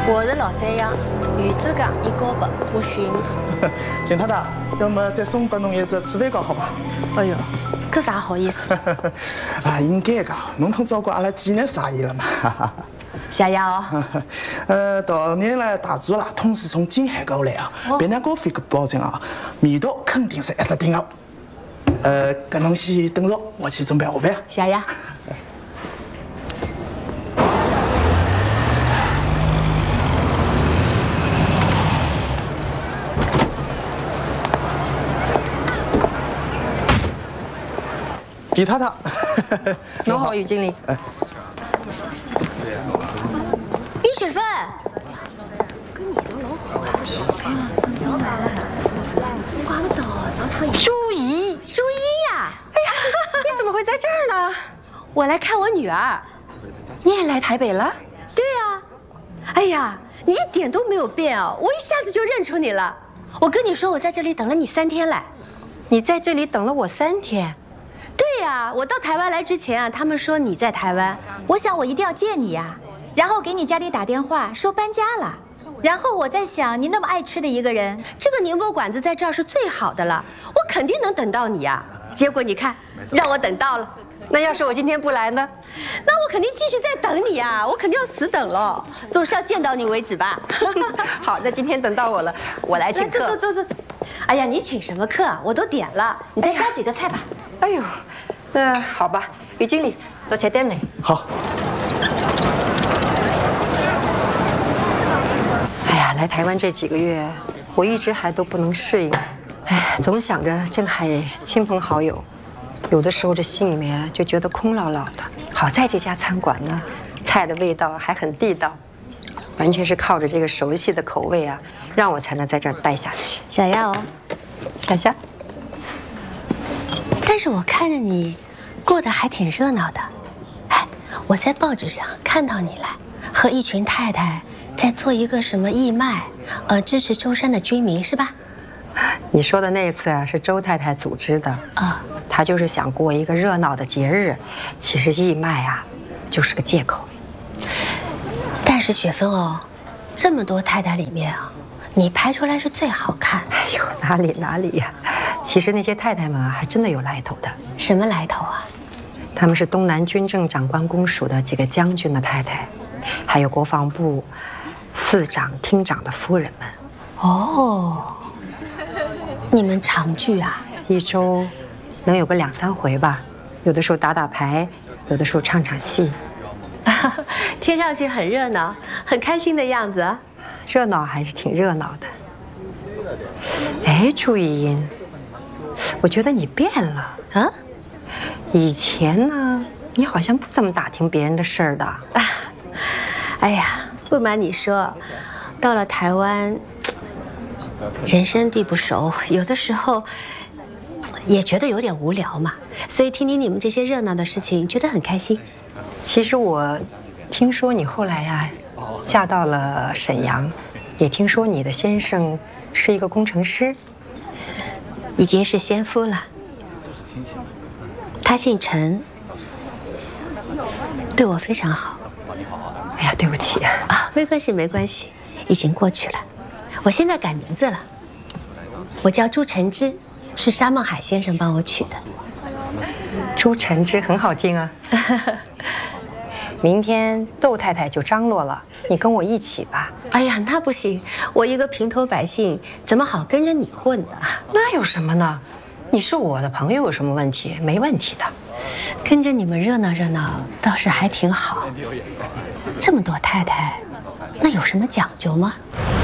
我是老三样，鱼子酱一高八，我选。 金太太，要么再送给侬一只刺猬糕好吧？ 哎呦，搿啥好意思？ 啊，应该的，侬通照顾阿拉纪念生意了嘛。 谢谢哦。 到年来大厨啦，统是从金海过来啊，别人高飞个保证啊，味道肯定是一直顶好。搿侬先等着，我去准备下班。 谢谢。 李太太， 侬好，于经理。 李雪芬， 朱怡呀！ 哎呀，你怎么会在这儿呢？ 我来看我女儿。 你也来台北了？ 对呀。哎呀，你一点都没有变哦，我一下子就认出你了。我跟你说，我在这里等了你3天了。 你在这里等了我3天。 对呀，我到台湾来之前啊，他们说你在台湾，我想我一定要见你呀，然后给你家里打电话说搬家了，然后我在想你那么爱吃的一个人，这个宁波馆子在这儿是最好的了，我肯定能等到你呀。结果你看，让我等到了。 那要是我今天不来呢？ 那我肯定继续在等你呀，我肯定要死等了，总是要见到你为止吧。 好，那今天等到我了，我来请客。 走。哎呀，你请什么客啊？我都点了，你再加几个菜吧。 哎呦，那好吧，于经理，多菜点嘞。 好。 哎呀，来台湾这几个月，我一直还都不能适应。哎，总想着郑海亲朋好友，有的时候这心里面就觉得空落落的。好在这家餐馆呢，菜的味道还很地道，完全是靠着这个熟悉的口味啊，让我才能在这儿待下去。 小亚哦， 小夏。 但是我看着你过得还挺热闹的。哎，我在报纸上看到你了，和一群太太在做一个什么义卖，支持舟山的居民是吧？ 你说的那次啊，是周太太组织的啊， 她就是想过一个热闹的节日，其实义卖啊，就是个借口。 但是雪芬哦，这么多太太里面啊，你拍出来是最好看。 哎呦，哪里呀？其实那些太太们啊，还真的有来头的。 什么来头啊？ 他们是东南军政长官公署的几个将军的太太，还有国防部次长、厅长的夫人们。 哦，你们常聚啊？ 一周能有个2、3回吧，有的时候打打牌，有的时候唱唱戏。 听上去很热闹，很开心的样子啊。 热闹还是挺热闹的。哎，朱玉英，我觉得你变了啊！ 以前呢，你好像不怎么打听别人的事儿的。 哎呀，不瞒你说，到了台湾，人生地不熟，有的时候也觉得有点无聊嘛，所以听听你们这些热闹的事情，觉得很开心。 其实我听说你后来呀，嫁到了沈阳，也听说你的先生是一个工程师， 已经是先夫了。他姓陈，对我非常好。 哎呀，对不起啊，没关系，没关系，已经过去了。我现在改名字了，我叫朱晨之，是沙孟海先生帮我取的。 朱晨之很好听啊。明天窦太太就张罗了，你跟我一起吧。 哎呀，那不行，我一个平头百姓，怎么好跟着你混呢？ 那有什么呢？你是我的朋友，有什么问题？没问题的。 跟着你们热闹热闹，倒是还挺好。这么多太太，那有什么讲究吗？